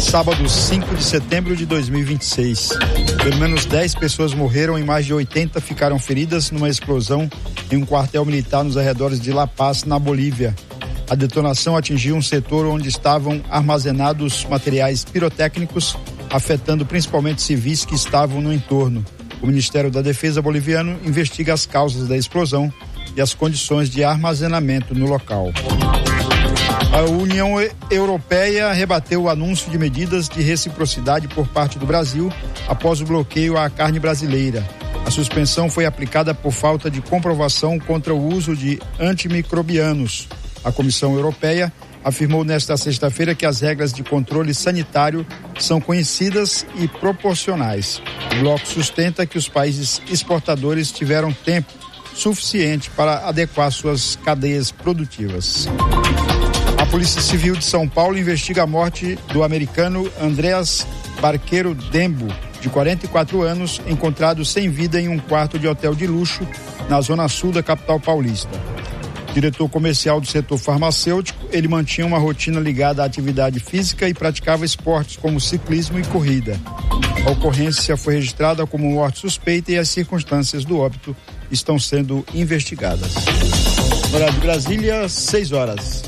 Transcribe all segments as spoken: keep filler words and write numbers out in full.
sábado cinco de setembro de dois mil e vinte e seis. Pelo menos dez pessoas morreram e mais de oitenta ficaram feridas numa explosão em um quartel militar nos arredores de La Paz, na Bolívia. A detonação atingiu um setor onde estavam armazenados materiais pirotécnicos, afetando principalmente civis que estavam no entorno. O Ministério da Defesa boliviano investiga as causas da explosão e as condições de armazenamento no local. A União Europeia rebateu o anúncio de medidas de reciprocidade por parte do Brasil após o bloqueio à carne brasileira. A suspensão foi aplicada por falta de comprovação contra o uso de antimicrobianos. A Comissão Europeia afirmou nesta sexta-feira que as regras de controle sanitário são conhecidas e proporcionais. O bloco sustenta que os países exportadores tiveram tempo suficiente para adequar suas cadeias produtivas. A Polícia Civil de São Paulo investiga a morte do americano Andreas Barqueiro Dembo, de quarenta e quatro anos, encontrado sem vida em um quarto de hotel de luxo na zona sul da capital paulista. Diretor comercial do setor farmacêutico, ele mantinha uma rotina ligada à atividade física e praticava esportes como ciclismo e corrida. A ocorrência foi registrada como morte suspeita e as circunstâncias do óbito estão sendo investigadas. Horário de Brasília, seis horas.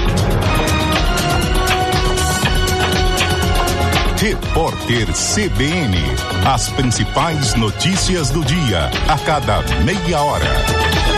Repórter C B N. As principais notícias do dia, a cada meia hora.